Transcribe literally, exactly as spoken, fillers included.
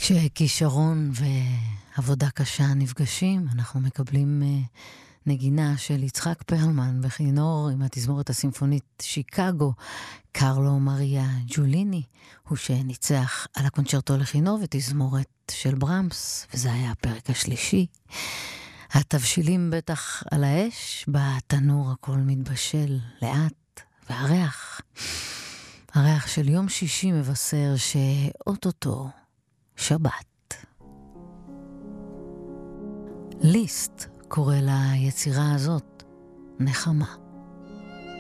כשכישרון ועבודה קשה נפגשים, אנחנו מקבלים uh, נגינה של יצחק פרלמן בכינור עם התזמורת הסימפונית שיקגו. קרלו מריה ג'וליני הוא שניצח על הקונצ'רטו לכינור ותזמורת של ברמס, וזה היה הפרק השלישי. התבשילים בטח על האש, בתנור הכל מתבשל לאט, והריח, הריח של יום שישי מבשר שאוטוטו שבת. ליסט קורא ליצירה הזאת נחמה.